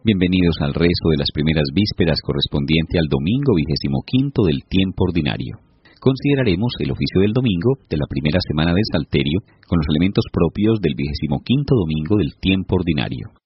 Bienvenidos al rezo de las primeras vísperas correspondiente al domingo 25 del tiempo ordinario. Consideraremos el oficio del domingo de la primera semana del Salterio con los elementos propios del 25 domingo del tiempo ordinario.